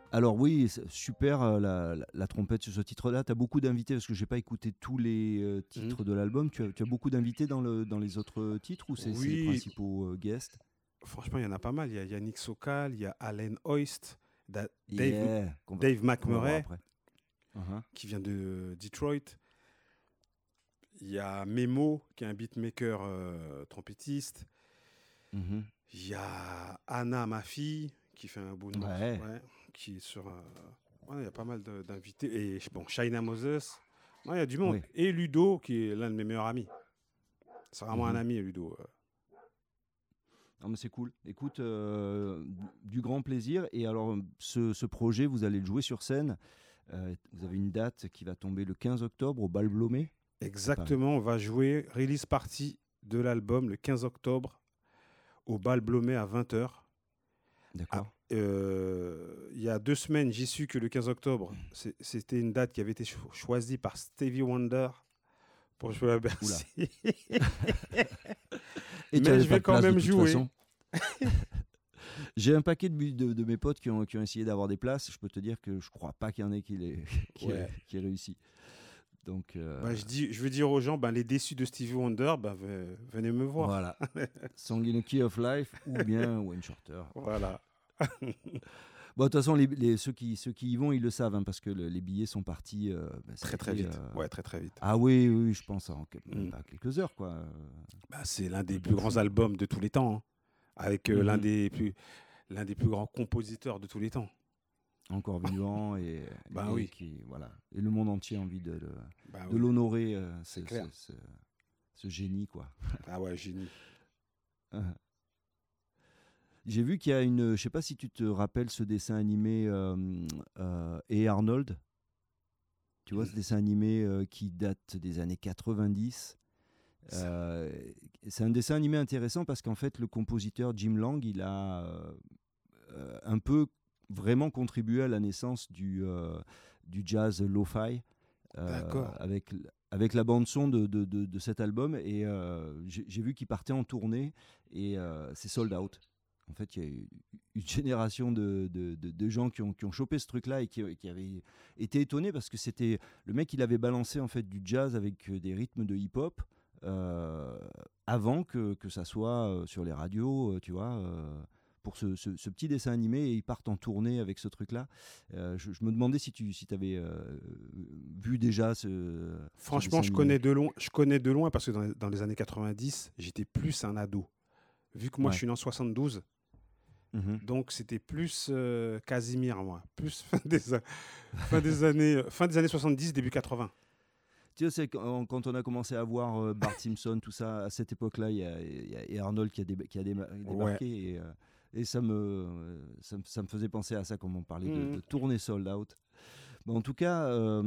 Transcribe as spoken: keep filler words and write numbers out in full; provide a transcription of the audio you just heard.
Alors oui, c'est super euh, la, la- la trompette sur ce titre-là. Tu as beaucoup d'invités, parce que j'ai pas écouté tous les euh, Mhm. titres de l'album. Tu as, tu as beaucoup d'invités dans, le, dans les autres euh, titres ou c'est c'est les Oui, principaux euh, guests? franchement, il y en a pas mal. Il y a Yannick Sokal, il y a Allen Hoist, Da- Dave, Yeah, qu'on va, Dave qu'on va voir McMurray, après. Uh-huh. qui vient de Detroit. Il y a Memo, qui est un beatmaker euh, trompettiste. Mhm. Il y a Anna, ma fille, qui fait un bout de morceau, Ouais. ouais, qui est sur. un- ouais, il y a pas mal de- d'invités. Et bon, Shaina Moses. Ouais, il y a du monde. Oui. Et Ludo, qui est l'un de mes meilleurs amis. C'est vraiment un Mhm. ami, Ludo. euh. Non, mais c'est cool. Écoute, euh, du grand plaisir. Et alors, ce, ce projet, vous allez le jouer sur scène. Euh, vous avez une date qui va tomber le quinze octobre au Bal Blomet à Paris. Exactement, on va jouer release party de l'album le quinze octobre au Bal Blomet à vingt heures. Ah, D'accord. euh, il y a deux semaines, j'ai su que le quinze octobre, c'est- c'était une date qui avait été cho- choisie par Stevie Wonder pour jouer à Oula. Bercy. Et tu Mais n'avais je pas vais de quand place de même toute jouer. façon. J'ai un paquet de, mu- de, de mes potes qui ont, qui ont essayé d'avoir des places. Je peux te dire que je crois pas qu'il y en ait qui, les, qui, ait- Ouais. qui ait réussi. Donc euh, Bah, je, dis, je veux dire aux gens, ben, les déçus de Stevie Wonder, ben, ve- venez me voir. voilà. Song in a Key of Life ou bien Wayne Shorter. Voilà. Bon, de toute façon, les, les- ceux, qui, ceux qui y vont, ils le savent, hein, parce que le- les billets sont partis. euh, bah, ça a Très très été. vite. euh, Ouais, très très vite. Ah oui, oui, oui, je pense en que- même Mm. pas quelques heures, quoi. euh, Bah, c'est l'un Un des plus bond grands fou. albums de tous les temps, hein, avec euh, l'un Mhm. des plus l'un des plus grands compositeurs de tous les temps. Encore vivant et, Ben et oui, qui voilà et le monde entier a envie de, le- ben de oui, l'honorer, euh, c'est ce, clair. ce- ce- ce génie, quoi. Ah ouais, génie. J'ai vu qu'il y a une. Je sais pas si tu te rappelles ce dessin animé euh, euh, et Arnold. Tu vois ce dessin animé euh, qui date des années quatre-vingt-dix. Ça- Euh, c'est un dessin animé intéressant parce qu'en fait le compositeur Jim Lang il a euh, euh, un peu vraiment contribué à la naissance du, euh, du jazz lo-fi euh, D'accord. avec, avec la bande son de, de, de, de cet album et euh, j'ai j'ai vu qu'il partait en tournée et euh, c'est sold out. En fait, il y a eu une génération de, de, de, de gens qui ont, qui ont chopé ce truc-là et qui, qui avaient été étonnés parce que c'était le mec, il avait balancé en fait du jazz avec des rythmes de hip-hop euh, avant que, que ça soit euh, sur les radios, euh, tu vois. Euh, pour ce, ce, ce petit dessin animé et ils partent en tournée avec ce truc-là. Euh, je, je me demandais si tu si avais euh, vu déjà ce, ce Franchement, dessin je animé. connais de loin, je connais de loin parce que dans les, dans les années quatre-vingt-dix, j'étais plus un ado. Vu que moi, je Ouais. suis né en soixante-douze, Mhm. donc c'était plus euh, Casimir, moi. Plus fin des, a- fin des années, fin des années soixante-dix, début quatre-vingts. Tu sais, c'est quand, quand on a commencé à voir euh, Bart Simpson, tout ça, à cette époque-là, il y a, il y a- et Arnold qui a, déba- qui a déma- Ouais. débarqué et, euh, et ça, me, ça, me, ça me faisait penser à ça quand on parlait de, Mhm. de tournée sold out. Bon, en tout cas, euh,